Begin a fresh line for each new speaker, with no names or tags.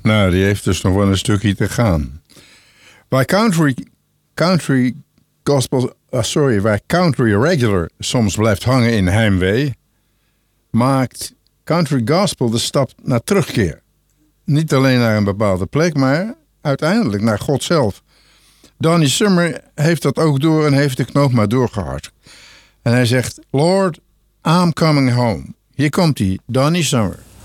Nou, die heeft dus nog wel een stukje te gaan. Waar country regular soms blijft hangen in heimwee, maakt country gospel de stap naar terugkeer. Niet alleen naar een bepaalde plek, maar uiteindelijk naar God zelf. Donnie Summer heeft dat ook door en heeft de knoop maar doorgehard. En hij zegt, Lord, I'm coming home. Hier komt hij, Donnie Summer.